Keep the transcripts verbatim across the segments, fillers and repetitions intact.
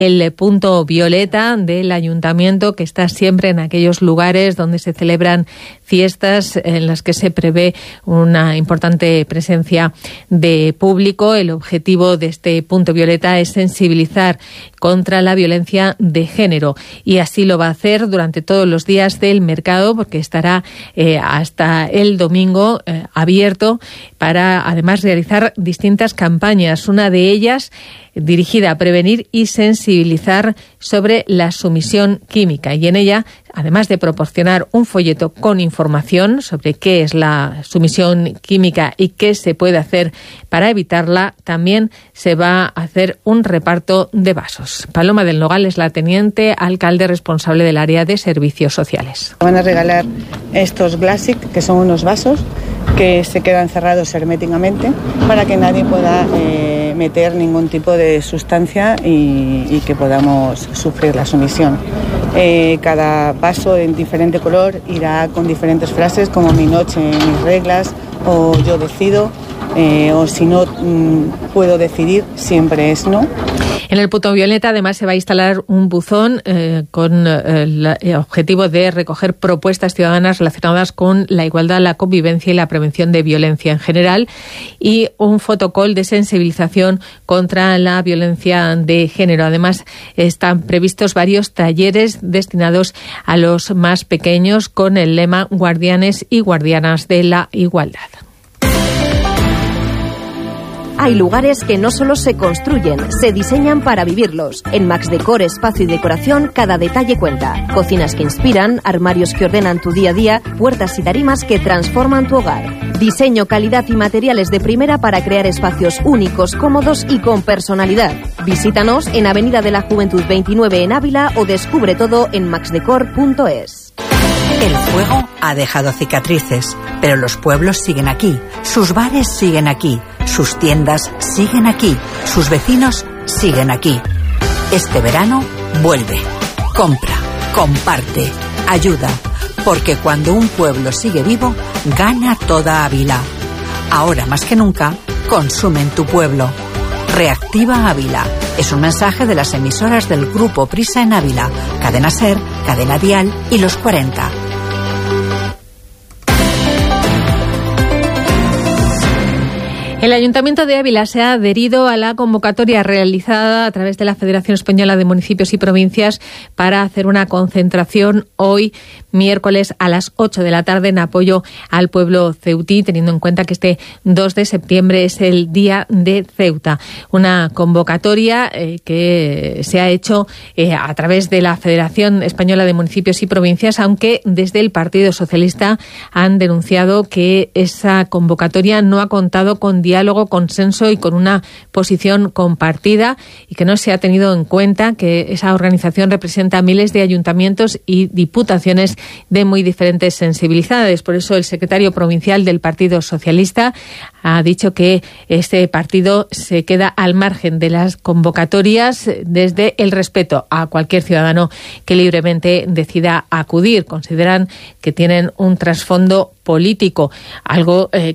el punto violeta del ayuntamiento, que está siempre en aquellos lugares donde se celebran fiestas en las que se prevé una importante presencia de público. El objetivo de este punto violeta es sensibilizar contra la violencia de género, y así lo va a hacer durante todos los días del mercado, porque estará eh, hasta el domingo eh, abierto para además realizar distintas campañas. Una de ellas dirigida a prevenir y sensibilizar sobre la sumisión química, y en ella, además de proporcionar un folleto con información sobre qué es la sumisión química y qué se puede hacer para evitarla, también se va a hacer un reparto de vasos. Paloma del Nogal es la teniente alcalde responsable del área de servicios sociales. Van a regalar estos Glassic, que son unos vasos que se quedan cerrados herméticamente para que nadie pueda eh, meter ningún tipo de sustancia y, y que podamos sufrir la sumisión. Eh, cada vaso en diferente color irá con diferentes frases como mi noche, mis reglas, o yo decido, eh, o si no mmm, puedo decidir, siempre es no. En el punto violeta además se va a instalar un buzón eh, con eh, el, el objetivo de recoger propuestas ciudadanas relacionadas con la igualdad, la convivencia y la prevención de violencia en general, y un fotocall de sensibilización contra la violencia de género. Además están previstos varios talleres destinados a los más pequeños con el lema Guardianes y Guardianas de la Igualdad. Hay lugares que no solo se construyen, se diseñan para vivirlos. En Max Decor, espacio y decoración, cada detalle cuenta. Cocinas que inspiran, armarios que ordenan tu día a día, puertas y tarimas que transforman tu hogar. Diseño, calidad y materiales de primera para crear espacios únicos, cómodos y con personalidad. Visítanos en Avenida de la Juventud veintinueve en Ávila o descubre todo en max decor punto es. El fuego ha dejado cicatrices, pero los pueblos siguen aquí, sus bares siguen aquí, sus tiendas siguen aquí, sus vecinos siguen aquí. Este verano vuelve, compra, comparte, ayuda, porque cuando un pueblo sigue vivo, gana toda Ávila. Ahora más que nunca, consume en tu pueblo. Reactiva Ávila. Es un mensaje de las emisoras del Grupo Prisa en Ávila, Cadena Ser, Cadena Dial y Los cuarenta. El Ayuntamiento de Ávila se ha adherido a la convocatoria realizada a través de la Federación Española de Municipios y Provincias para hacer una concentración hoy, miércoles, a las ocho de la tarde en apoyo al pueblo ceutí, teniendo en cuenta que este dos de septiembre es el Día de Ceuta. Una convocatoria eh, que se ha hecho eh, a través de la Federación Española de Municipios y Provincias, aunque desde el Partido Socialista han denunciado que esa convocatoria no ha contado con diálogo, consenso y con una posición compartida, y que no se ha tenido en cuenta que esa organización representa a miles de ayuntamientos y diputaciones de muy diferentes sensibilidades. Por eso el secretario provincial del Partido Socialista ha dicho que este partido se queda al margen de las convocatorias desde el respeto a cualquier ciudadano que libremente decida acudir. Consideran que tienen un trasfondo político, algo eh,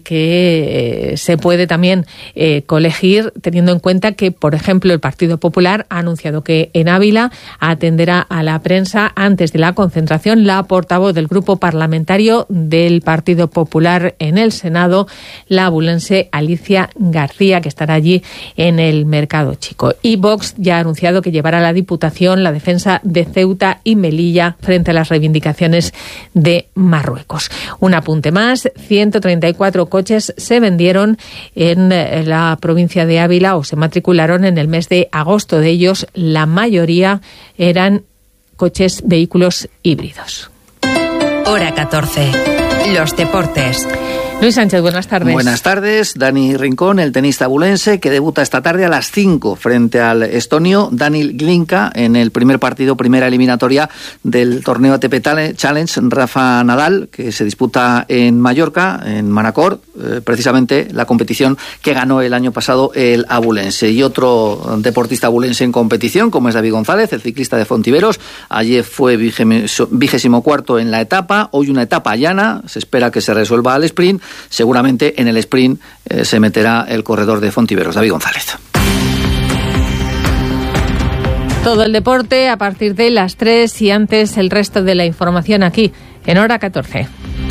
que eh, se puede también eh, colegir teniendo en cuenta que, por ejemplo, el Partido Popular ha anunciado que en Ávila atenderá a la prensa antes de la concentración la portavoz del grupo parlamentario del Partido Popular en el Senado, la abulense Alicia García, que estará allí en el Mercado Chico. Y Vox ya ha anunciado que llevará a la Diputación la defensa de Ceuta y Melilla frente a las reivindicaciones de Marruecos. Un apunte más, ciento treinta y cuatro coches se vendieron en la provincia de Ávila o se matricularon en el mes de agosto. De ellos, la mayoría eran coches, vehículos híbridos. Hora catorce. Los deportes. Luis Sánchez, buenas tardes. Buenas tardes. Dani Rincón, el tenista abulense, que debuta esta tarde a las cinco frente al estonio Daniil Glinka en el primer partido, primera eliminatoria del torneo A T P Challenge. Rafa Nadal, que se disputa en Mallorca, en Manacor, eh, precisamente la competición que ganó el año pasado el abulense. Y otro deportista abulense en competición, como es David González, el ciclista de Fontiveros. Ayer fue vigésimo cuarto en la etapa, hoy una etapa llana, se espera que se resuelva al sprint. Seguramente en el sprint eh, se meterá el corredor de Fontiveros, David González. Todo el deporte a partir de las tres y antes el resto de la información aquí en Hora catorce.